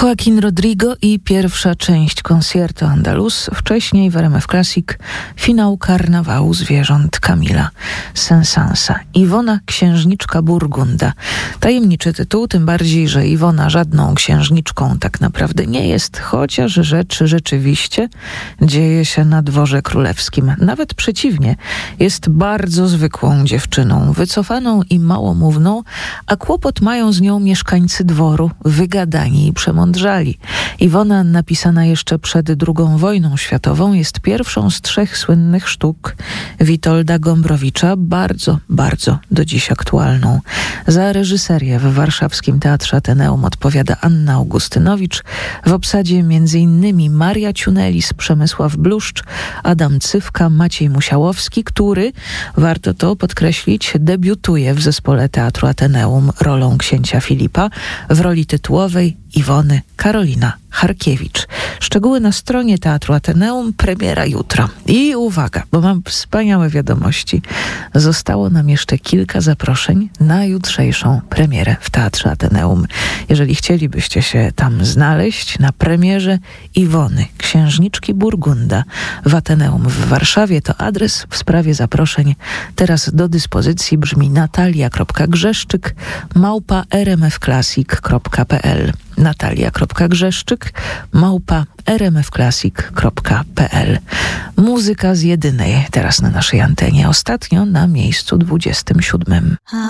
Joaquin Rodrigo i pierwsza część Concierto Andaluz, wcześniej w RMF Classic finał Karnawału Zwierząt Camila Saint-Sansa. Iwona, księżniczka Burgunda. Tajemniczy tytuł, tym bardziej, że Iwona żadną księżniczką tak naprawdę nie jest, chociaż rzecz rzeczywiście dzieje się na dworze królewskim. Nawet przeciwnie, jest bardzo zwykłą dziewczyną, wycofaną i małomówną, a kłopot mają z nią mieszkańcy dworu, wygadani i przemądrzali. Iwona, napisana jeszcze przed II wojną światową, jest pierwszą z 3 słynnych sztuk Witolda Gombrowicza, bardzo, bardzo do dziś aktualną. Za reżyserię w warszawskim Teatrze Ateneum odpowiada Anna Augustynowicz, w obsadzie m.in. Maria Ciunelis, Przemysław Bluszcz, Adam Cywka, Maciej Musiałowski, który, warto to podkreślić, debiutuje w zespole Teatru Ateneum rolą księcia Filipa, w roli tytułowej Iwony Karolina Harkiewicz. Szczegóły na stronie Teatru Ateneum, premiera jutro. I uwaga, bo mam wspaniałe wiadomości. Zostało nam jeszcze kilka zaproszeń na jutrzejszą premierę w Teatrze Ateneum. Jeżeli chcielibyście się tam znaleźć na premierze Iwony, księżniczki Burgunda w Ateneum w Warszawie, to adres w sprawie zaproszeń teraz do dyspozycji brzmi natalia.grzeszczyk@rmfclassic.pl natalia.grzeszczyk@rmfclassic.pl. Muzyka z jedynej teraz na naszej antenie, ostatnio na miejscu 27.